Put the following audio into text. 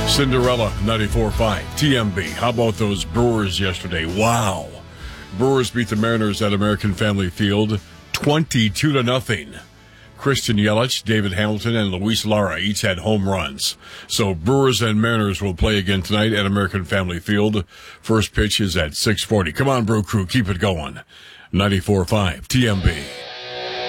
Cinderella, 94.5. TMB. How about those Brewers yesterday? Wow. Brewers beat the Mariners at American Family Field 22-0. Christian Yelich, David Hamilton, and Luis Lara each had home runs. So Brewers and Mariners will play again tonight at American Family Field. First pitch is at 6:40. Come on, Brew Crew, keep it going. 94.5 TMB.